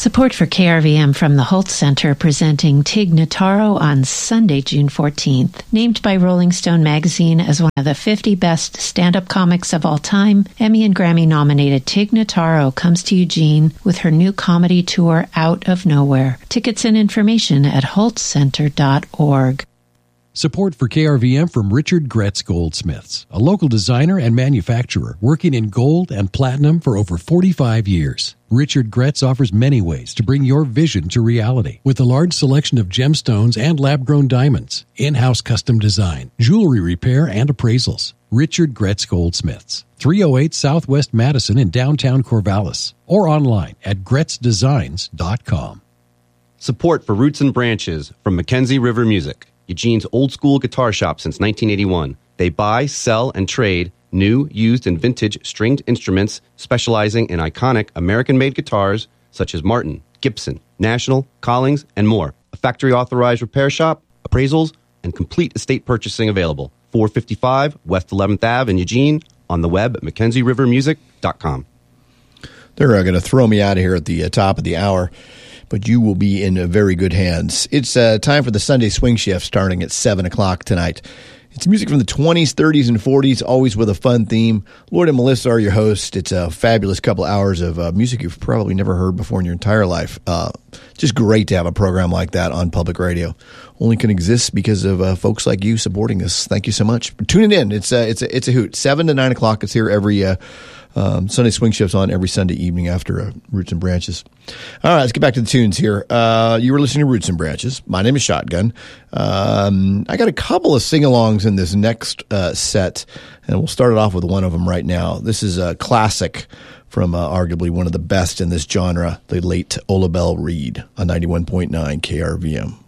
Support for KRVM from the Holtz Center presenting Tig Notaro on Sunday, June 14th. Named by Rolling Stone magazine as one of the 50 best stand-up comics of all time, Emmy and Grammy-nominated Tig Notaro comes to Eugene with her new comedy tour, Out of Nowhere. Tickets and information at holtzcenter.org. Support for KRVM from Richard Gretz Goldsmiths, a local designer and manufacturer working in gold and platinum for over 45 years. Richard Gretz offers many ways to bring your vision to reality with a large selection of gemstones and lab-grown diamonds, in-house custom design, jewelry repair, and appraisals. Richard Gretz Goldsmiths, 308 Southwest Madison in downtown Corvallis, or online at gretzdesigns.com. Support for Roots and Branches from Mackenzie River Music, Eugene's old-school guitar shop since 1981. They buy, sell, and trade new, used, and vintage stringed instruments specializing in iconic American-made guitars such as Martin, Gibson, National, Collings, and more. A factory-authorized repair shop, appraisals, and complete estate purchasing available. 455 West 11th Ave in Eugene, on the web at MackenzieRiverMusic.com. They're going to throw me out of here at the top of the hour, but you will be in very good hands. It's time for the Sunday Swing Shift starting at 7 o'clock tonight. It's music from the 20s, 30s, and 40s, always with a fun theme. Lloyd and Melissa are your hosts. It's a fabulous couple hours of music you've probably never heard before in your entire life. Just great to have a program like that on public radio. Only can exist because of folks like you supporting us. Thank you so much for tuning in. It's a hoot. 7 to 9 o'clock. It's here every Sunday Swing Shift's on every Sunday evening after Roots and Branches. All right, let's get back to the tunes here. You were listening to Roots and Branches. My name is Shotgun. I got a couple of sing-alongs in this next set, and we'll start it off with one of them right now. This is a classic from arguably one of the best in this genre, the late Ola Belle Reed on 91.9 KRVM.